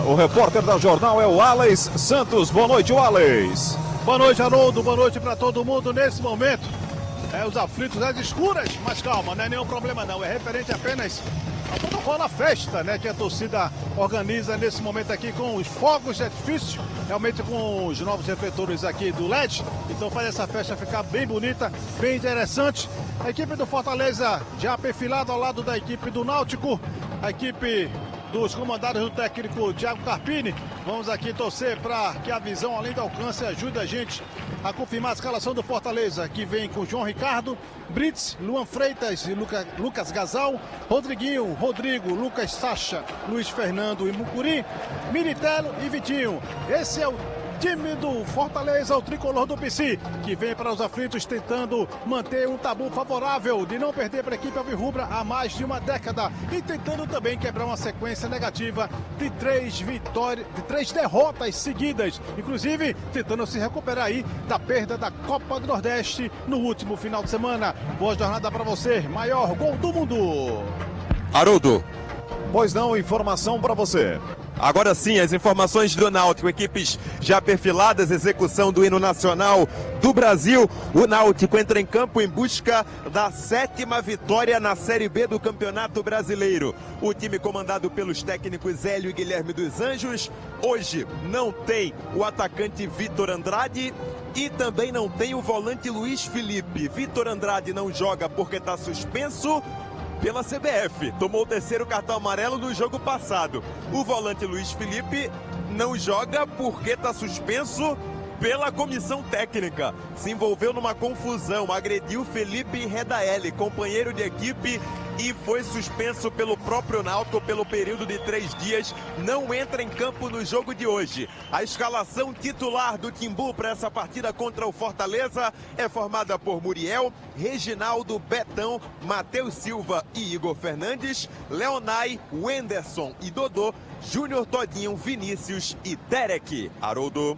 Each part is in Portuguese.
O repórter da Jornal é o Alex Santos. Boa noite, Alex. Boa noite, Haroldo. Boa noite para todo mundo nesse momento. Os aflitos, as escuras, mas calma, não é nenhum problema não. É referente apenas a toda rola festa, né, que a torcida organiza nesse momento aqui com os fogos de artifício, realmente com os novos refletores aqui do LED. Então faz essa festa ficar bem bonita, bem interessante. A equipe do Fortaleza já perfilada ao lado da equipe do Náutico, a equipe dos comandados do técnico Thiago Carpini. Vamos aqui torcer para que a visão além do alcance ajude a gente a confirmar a escalação do Fortaleza, que vem com João Ricardo, Brits, Luan Freitas e Lucas Gasal, Rodriguinho, Rodrigo, Lucas Sacha, Luiz Fernando e Mucuri, Militelo e Vitinho. Esse é o time do Fortaleza, o tricolor do PC, que vem para os aflitos tentando manter um tabu favorável de não perder para a equipe alvirrubra há mais de uma década e tentando também quebrar uma sequência negativa de 3 derrotas seguidas, inclusive tentando se recuperar aí da perda da Copa do Nordeste no último final de semana. Boa jornada para você, maior gol do mundo. Haroldo. Pois não, informação para você. Agora sim, as informações do Náutico, equipes já perfiladas, execução do hino nacional do Brasil. O Náutico entra em campo em busca da 7ª vitória na Série B do Campeonato Brasileiro. O time comandado pelos técnicos Hélio e Guilherme dos Anjos, hoje não tem o atacante Vitor Andrade e também não tem o volante Luiz Felipe. Vitor Andrade não joga porque está suspenso pela CBF, tomou o 3º cartão amarelo no jogo passado. O volante Luiz Felipe não joga porque está suspenso pela comissão técnica. Se envolveu numa confusão, agrediu Felipe Redaelli, companheiro de equipe, e foi suspenso pelo próprio Náutico pelo período de 3 dias. Não entra em campo no jogo de hoje. A escalação titular do Timbu para essa partida contra o Fortaleza é formada por Muriel, Reginaldo, Betão, Matheus Silva e Igor Fernandes, Leonai, Wenderson e Dodô, Júnior Todinho, Vinícius e Derek. Haroldo.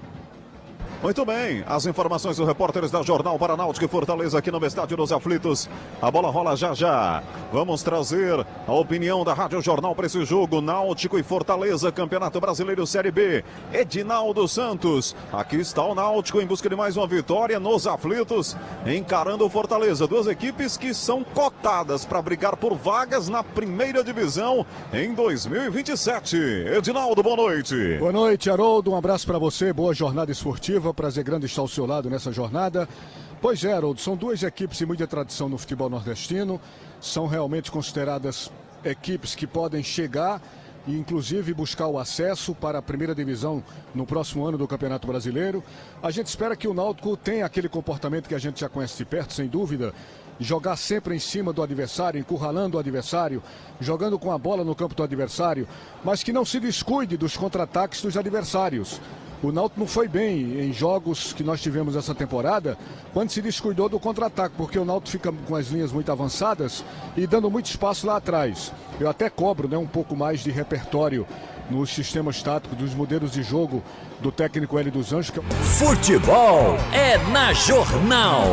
Muito bem, as informações dos repórteres da Jornal para Náutico e Fortaleza aqui no Estádio dos Aflitos. A bola rola já já. Vamos trazer a opinião da Rádio Jornal para esse jogo. Náutico e Fortaleza, Campeonato Brasileiro Série B. Edinaldo Santos. Aqui está o Náutico em busca de mais uma vitória nos Aflitos, encarando o Fortaleza. Duas equipes que são cotadas para brigar por vagas na primeira divisão em 2027. Edinaldo, boa noite. Boa noite, Haroldo. Um abraço para você. Boa jornada esportiva. Prazer grande estar ao seu lado nessa jornada. Pois é, Haroldo, são duas equipes de muita tradição no futebol nordestino. São realmente consideradas equipes que podem chegar e inclusive buscar o acesso para a primeira divisão no próximo ano do Campeonato Brasileiro. A gente espera que o Náutico tenha aquele comportamento que a gente já conhece de perto, sem dúvida. Jogar sempre em cima do adversário, encurralando o adversário, jogando com a bola no campo do adversário, mas que não se descuide dos contra-ataques dos adversários. O Náutico não foi bem em jogos que nós tivemos essa temporada, quando se descuidou do contra-ataque, porque o Náutico fica com as linhas muito avançadas e dando muito espaço lá atrás. Eu até cobro, né, um pouco mais de repertório nos sistemas táticos, dos modelos de jogo do técnico Hélio dos Anjos. Futebol é na Jornal.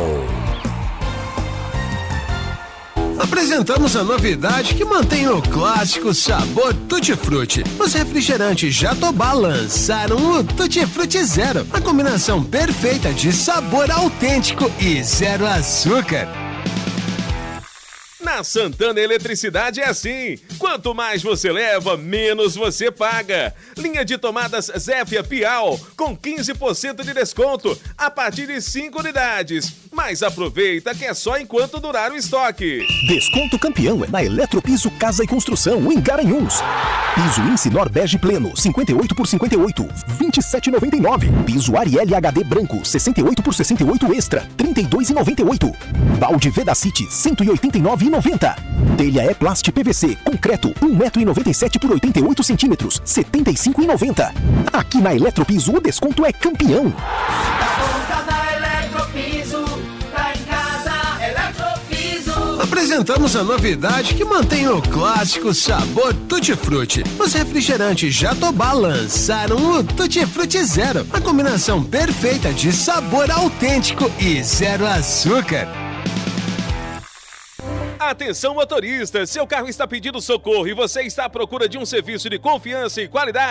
Apresentamos a novidade que mantém o clássico sabor Tutti Frutti. Os refrigerantes Jatobá lançaram o Tutti Frutti Zero, a combinação perfeita de sabor autêntico e zero açúcar. Na Santana Eletricidade é assim. Quanto mais você leva, menos você paga. Linha de tomadas Zéfia Piau com 15% de desconto a partir de 5 unidades. Mas aproveita que é só enquanto durar o estoque. Desconto campeão é na Eletropiso Casa e Construção em Garanhuns. Piso Incinor Bege Pleno, 58 por 58, 27,99. Piso Ariel HD Branco, 68 por 68 Extra, 32,98. Balde Vedacity, 189,90. Telha E-Plast PVC, concreto, 1,97 m por 88 centímetros, 75,90. Aqui na Eletropiso o desconto é campeão. Apresentamos a novidade que mantém o clássico sabor Tutti Frutti. Os refrigerantes Jatobá lançaram o Tutti Frutti Zero, a combinação perfeita de sabor autêntico e zero açúcar. Atenção motorista, seu carro está pedindo socorro e você está à procura de um serviço de confiança e qualidade?